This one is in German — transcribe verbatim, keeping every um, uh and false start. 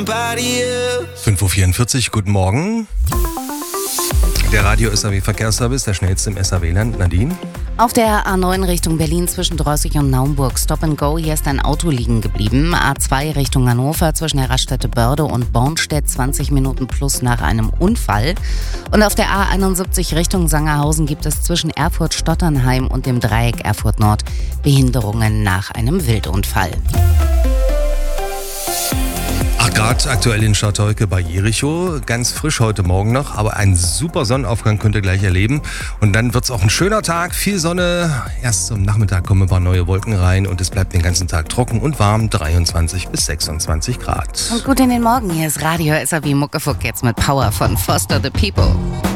fünf Uhr vierundvierzig, guten Morgen. Der Radio-S A W-Verkehrsservice, der schnellste im S A W-Land. Nadine? Auf der A neun Richtung Berlin zwischen Drossig und Naumburg. Stop and Go, hier ist ein Auto liegen geblieben. A zwei Richtung Hannover zwischen der Raststätte Börde und Bornstedt zwanzig Minuten plus nach einem Unfall. Und auf der A einundsiebzig Richtung Sangerhausen gibt es zwischen Erfurt-Stotternheim und dem Dreieck Erfurt-Nord Behinderungen nach einem Wildunfall. acht Grad aktuell in Schartolke bei Jericho. Ganz frisch heute Morgen noch, aber einen super Sonnenaufgang könnt ihr gleich erleben. Und dann wird es auch ein schöner Tag, viel Sonne. Erst zum Nachmittag kommen ein paar neue Wolken rein und es bleibt den ganzen Tag trocken und warm, dreiundzwanzig bis sechsundzwanzig Grad. Und gut in den Morgen, hier ist Radio S A W Muckefuck jetzt mit Power von Foster the People.